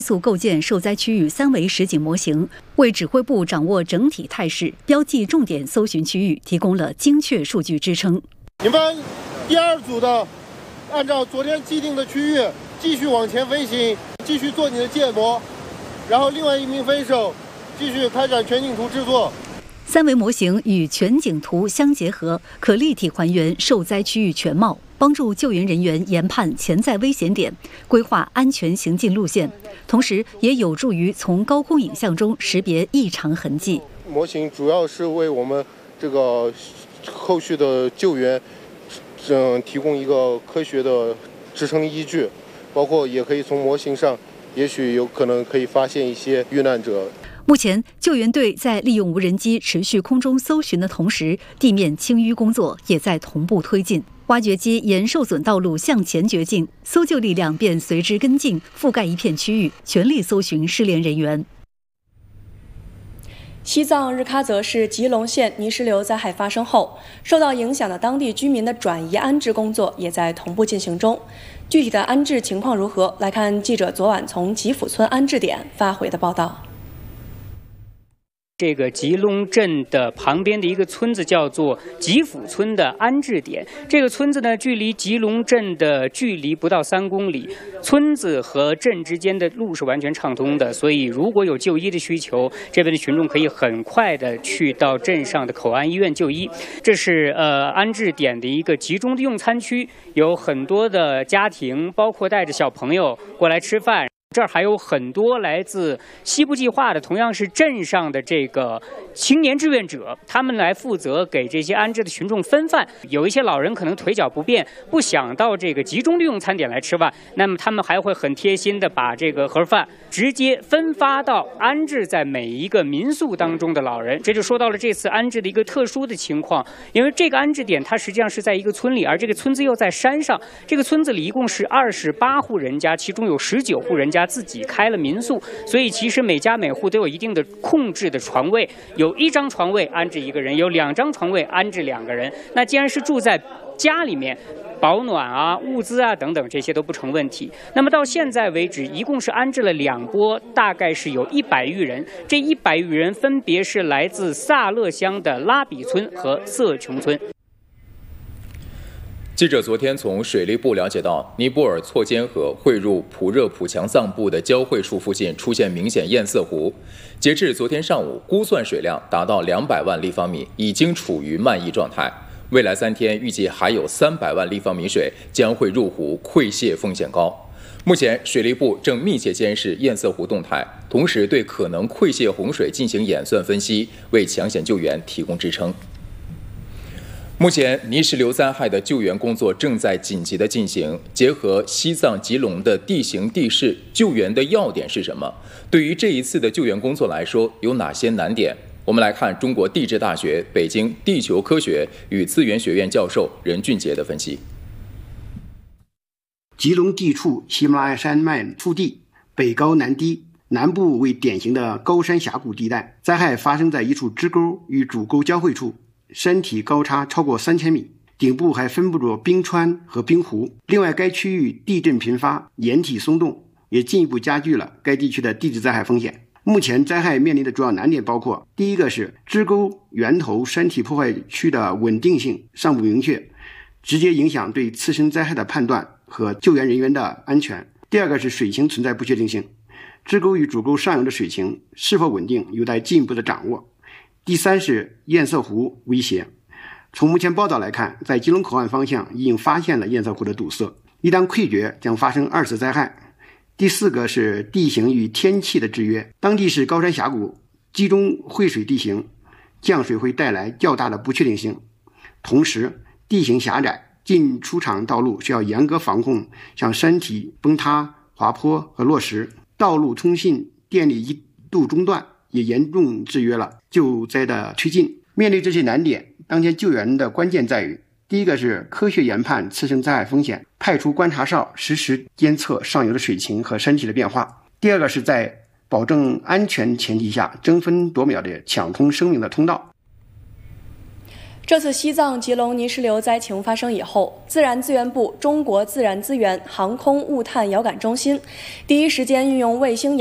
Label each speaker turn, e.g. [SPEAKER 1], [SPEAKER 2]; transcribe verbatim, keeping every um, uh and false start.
[SPEAKER 1] 速构建受灾区域三维实景模型，为指挥部掌握整体态势、标记重点搜寻区域提供了精确数据支撑。
[SPEAKER 2] 你们第二组的，按照昨天既定的区域继续往前飞行，继续做你的建模，然后另外一名飞手继续开展全景图制作。
[SPEAKER 1] 三维模型与全景图相结合，可立体还原受灾区域全貌，帮助救援人员研判潜在危险点，规划安全行进路线，同时也有助于从高空影像中识别异常痕迹。
[SPEAKER 2] 模型主要是为我们这个后续的救援，嗯，提供一个科学的支撑依据，包括也可以从模型上，也许有可能可以发现一些遇难者。
[SPEAKER 1] 目前，救援队在利用无人机持续空中搜寻的同时，地面清淤工作也在同步推进。挖掘机沿受损道路向前掘进，搜救力量便随之跟进，覆盖一片区域，全力搜寻失联人员。
[SPEAKER 3] 西藏日喀则市吉隆县泥石流灾害发生后，受到影响的当地居民的转移安置工作也在同步进行中。具体的安置情况如何？来看记者昨晚从吉府村安置点发回的报道。
[SPEAKER 4] 这个吉隆镇的旁边的一个村子叫做吉府村的安置点，这个村子呢，距离吉隆镇的距离不到三公里，村子和镇之间的路是完全畅通的，所以如果有就医的需求，这边的群众可以很快的去到镇上的口岸医院就医。这是呃安置点的一个集中的用餐区，有很多的家庭，包括带着小朋友过来吃饭。这儿还有很多来自西部计划的，同样是镇上的这个青年志愿者，他们来负责给这些安置的群众分饭。有一些老人可能腿脚不便，不想到这个集中的用餐点来吃饭，那么他们还会很贴心的把这个盒饭直接分发到安置在每一个民宿当中的老人。这就说到了这次安置的一个特殊的情况，因为这个安置点它实际上是在一个村里，而这个村子又在山上。这个村子里一共是二十八户人家，其中有十九户人家自己开了民宿，所以其实每家每户都有一定的控制的床位，有一张床位安置一个人，有两张床位安置两个人。那既然是住在家里面，保暖啊、物资啊等等这些都不成问题。那么到现在为止，一共是安置了两波，大概是有一百余人。这一百余人分别是来自萨勒乡的拉比村和色琼村。
[SPEAKER 5] 记者昨天从水利部了解到，尼泊尔错肩河汇入普热普强藏部的交汇处附近出现明显堰塞湖，截至昨天上午，估算水量达到两百万立方米，已经处于漫溢状态。未来三天预计还有三百万立方米水将会入湖，溃泻风险高。目前，水利部正密切监视堰塞湖动态，同时对可能溃泻洪水进行演算分析，为抢险救援提供支撑。目前，泥石流灾害的救援工作正在紧急的进行。结合西藏吉隆的地形地势，救援的要点是什么？对于这一次的救援工作来说，有哪些难点？我们来看中国地质大学北京地球科学与资源学院教授任俊杰的分析。
[SPEAKER 6] 吉隆地处喜马拉雅山脉腹地，北高南低，南部为典型的高山峡谷地带。灾害发生在一处支沟与主沟交汇处，山体高差超过三千米，顶部还分布着冰川和冰湖。另外，该区域地震频发，岩体松动，也进一步加剧了该地区的地质灾害风险。目前灾害面临的主要难点包括：第一个是支沟源头山体破坏区的稳定性尚不明确，直接影响对次生灾害的判断和救援人员的安全；第二个是水情存在不确定性，支沟与主沟上游的水情是否稳定有待进一步的掌握；第三是堰塞湖威胁。从目前报道来看，在吉隆口岸方向已经发现了堰塞湖的堵塞，一旦溃决将发生二次灾害。第四个是地形与天气的制约，当地是高山峡谷，集中汇水地形，降水会带来较大的不确定性。同时，地形狭窄，进出场道路需要严格防控，像山体崩塌、滑坡和落石，道路通信、电力一度中断，也严重制约了救灾的推进。面对这些难点，当前救援的关键在于：第一个是科学研判次生灾害风险，派出观察哨实时监测上游的水情和山体的变化；第二个是在保证安全前提下，争分夺秒地抢通生命的通道。
[SPEAKER 3] 这次西藏吉隆泥石流灾情发生以后，自然资源部中国自然资源航空物探遥感中心第一时间运用卫星